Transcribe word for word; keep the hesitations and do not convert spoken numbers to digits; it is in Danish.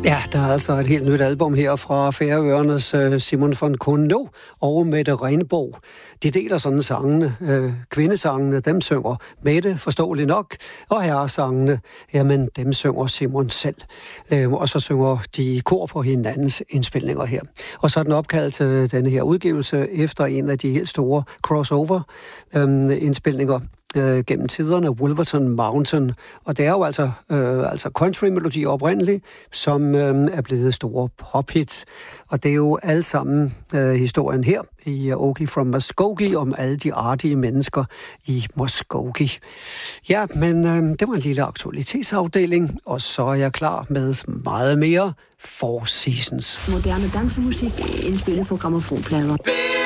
Ja, der er altså et helt nyt album her fra Færøernes uh, Simon von Kono og Mette Renborg. De deler sådan sangene. Uh, kvindesangene, dem synger Mette, forståeligt nok, og herresangene, jamen dem synger Simon selv. Uh, og så synger de kor på hinandens indspilninger her. Og så er den opkaldt til denne her udgivelse efter en af de helt store crossover-indspilninger. Øh, gennem tiderne, Wolverton Mountain. Og det er jo altså, øh, altså country-melodi oprindeligt, som øh, er blevet store pop-hits. Og det er jo alle sammen øh, historien her i Okie from Muskogee om alle de artige mennesker i Muskogee. Ja, men øh, det var en lille aktualitetsafdeling, og så er jeg klar med meget mere Four Seasons. Moderne dansemusik indspillet på grammofonplader.